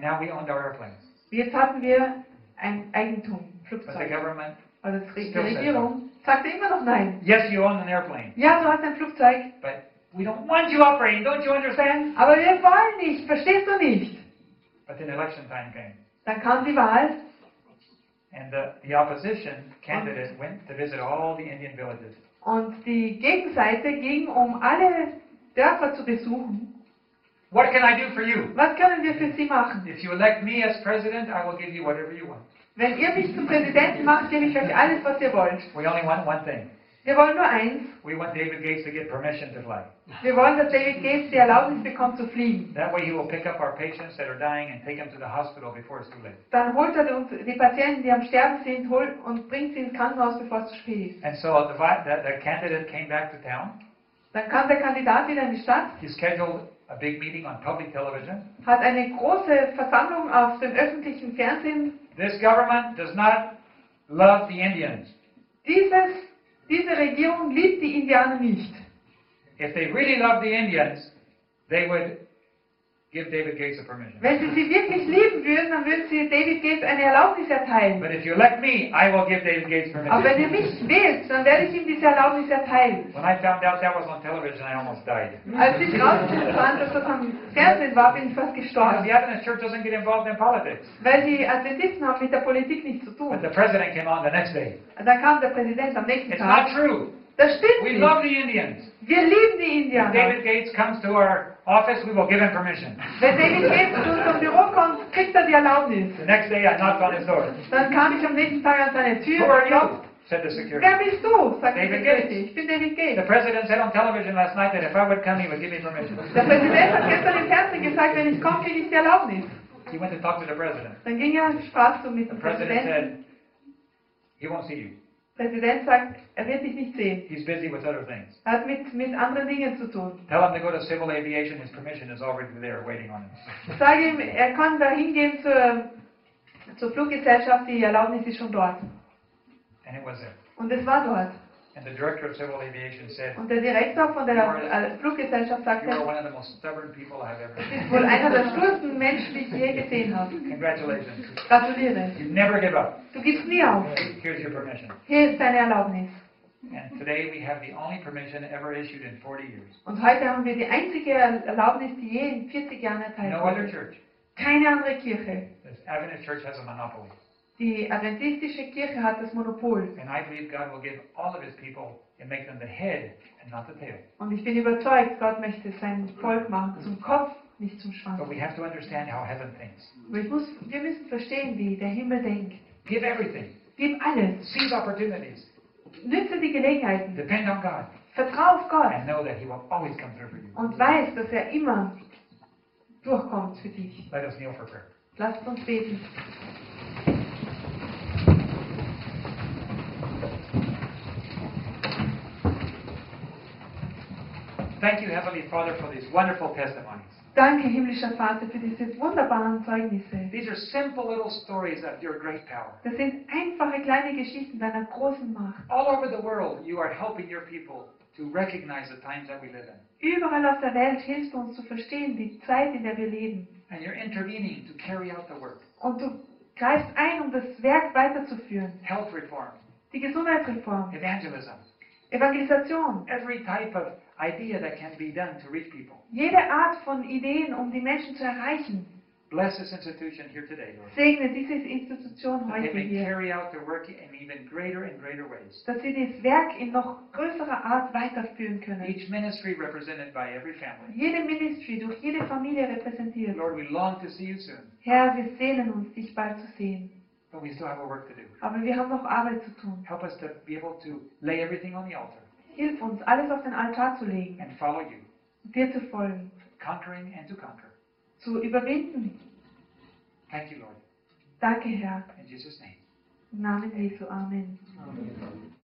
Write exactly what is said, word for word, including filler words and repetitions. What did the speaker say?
Now we owned our airplanes. Jetzt hatten wir ein Eigentum, But the Flugzeug. government, Aber das- die Still says Regierung sagte immer noch nein. yes, you own an airplane, Ja, du hast ein Flugzeug, but we don't want you operating. Don't you understand? aber wir wollen nicht, verstehst du nicht? But then election time came, Dann kam die Wahl and the, the opposition candidate went to visit all the Indian villages. und die Gegenseite ging, um alle Dörfer zu besuchen. What can I do for you? Was können wir für sie machen? If you elect me as president, I will give you whatever you want. Wenn ihr mich zum Präsidenten macht, gebe ich euch alles, was ihr wollt. We only want one thing. Wir wollen nur eins. We want David Gates to get permission to fly. Wir wollen, dass David Gates die Erlaubnis bekommt zu fliegen. That way he will pick up our patients that are dying and take them to the hospital before it's too late. Dann holt er uns die Patienten, die am Sterben sind, holt und bringt sie ins Krankenhaus, bevor es zu spät ist. And so the, vi- the, the candidate came back to town. Dann kam der Kandidat wieder in die Stadt, He scheduled a big meeting on public television. hat eine große Versammlung auf dem öffentlichen Fernsehen. This government does not love the Indians. Dieses, diese Regierung liebt die Indianer nicht. If they really love the Indians, they would give David Gates a permission. Wenn sie sie wirklich lieben würden, dann würden sie David Gates eine Erlaubnis erteilen. But if you elect me, I will give David Gates Aber wenn ihr permission. mich wählt, dann werde ich ihm diese Erlaubnis erteilen. When I found out that was on television, I almost died. Als ich rausfand, dass das am Fernsehen war, bin ich fast Because gestorben. the Adventist Church doesn't get involved in politics. Weil die Adventisten haben mit der Politik nichts zu But tun. the president came on the next day. Dann kam der Präsident am nächsten It's not Tag. true. Das stimmt We nicht. love the Indians. Wir lieben die If Indianer. David Gates comes to our office, we will give him permission. Wenn David Gates zu unserem Büro kommt, kriegt er die Erlaubnis. The next day, I knocked on his door. Dann kam ich am nächsten Tag an seine Tür. Who are und you? klopfte. Said the Wer security. bist du? Sagte die David Security. Gates. Ich bin David The Gates. president said on television last night that if I would come, he would give me permission. Der Präsident hat gestern im Fernsehen gesagt, wenn ich komme, kriege ich die Erlaubnis. He went to talk to the president. Dann ging er, sprach so mit The dem president Präsidenten. said, he won't see you. Der Präsident sagt, er wird dich nicht sehen. He's busy with other things. Er hat mit, mit anderen Dingen zu tun. Tell him to go to civil aviation. His permission is already there waiting on him. Ich sage ihm, er kann da hingehen zur, zur Fluggesellschaft, die Erlaubnis ist schon dort. And it was there. Und es war dort. And the director of civil aviation said, Und der Direktor von der äh, Fluggesellschaft you are sagte, one of the most stubborn people I have ever du seen. bist wohl einer der stursten Menschen, die ich je gesehen habe. Congratulations. Gratuliere. You never give up. Du gibst nie auf. Here's your permission. Hier ist deine Erlaubnis. And today we have the only permission ever issued in forty years. Und heute haben wir die einzige Erlaubnis, die je in vierzig Jahren erteilt No other wurde. church. Keine andere Kirche. The Adventist Church has a monopoly. Die adventistische Kirche hat das Monopol. And I believe God will give all of his people and make them the head and not the tail. Und ich bin überzeugt, Gott möchte sein Volk machen zum Kopf, nicht zum Schwanz. But we have to understand how heaven thinks. Aber ich muss, wir müssen verstehen, wie der Himmel denkt. Give everything. Gib alles. Seize opportunities. Nütze die Gelegenheiten. Depend on God. Vertrau auf Gott. And know that he will always come through for you. Und weiß, dass er immer durchkommt für dich. Let us kneel for prayer. Lasst uns beten. Thank you, Heavenly Father, for these wonderful testimonies. Danke, himmlischer Vater, für diese wunderbaren Zeugnisse. These are simple little stories of your great power. Das sind einfache kleine Geschichten deiner großen Macht. All over the world, you are helping your people to recognize the times that we live in. Überall auf der Welt hilfst du uns zu verstehen, die Zeit, in der wir leben. And you're intervening to carry out the work. Und du greifst ein, um das Werk weiterzuführen. Health reform, Die Gesundheitsreform, evangelism, Evangelisation, every type of idea that can be done to reach people. jede Art von Ideen, um die Menschen zu erreichen. Bless this institution here today, Lord. Segne diese Institution That they heute may hier, carry out their work in even greater and greater ways. dass sie das Werk in noch größerer Art weiterführen können. Each ministry represented by every family. Jede Ministry, durch jede Familie repräsentiert. Lord, we long to see you soon, Herr, wir sehnen uns, dich bald zu sehen. but we still have a work to do. Aber wir haben noch Arbeit zu tun. Help us to be able to lay everything on the altar Hilf uns, alles auf den Altar zu legen, and follow you, dir zu folgen, conquering and to conquer. zu überwinden. Thank you, Lord. Danke, Herr. In Jesus' name. Im Namen Jesu. Amen. Amen.